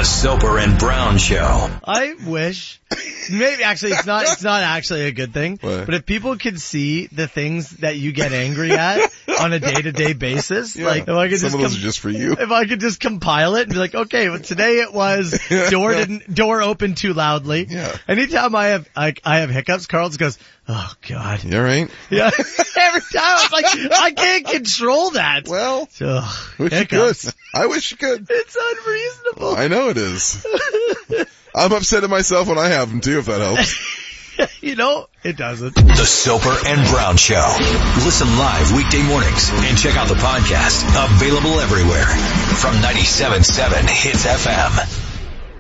The Soper and Brown Show. I wish, maybe actually it's not actually a good thing, What? but if people could see the things that you get angry at on a day-to-day basis, like if I could Some of those are just for you. if I could just compile it and be like, okay, well today it was door opened too loudly. Yeah. Anytime I have hiccups, Carl just goes, oh God. You all right? Yeah. Every time I was like, I can't control that. Well, Ugh, wish you hiccups. could. I wish you could. It's unreasonable. I know it is. I'm upset at myself when I have them too, if that helps. You know, it doesn't. The Soper and Brown Show. Listen live weekday mornings and check out the podcast. Available everywhere. From 97.7 Hits FM.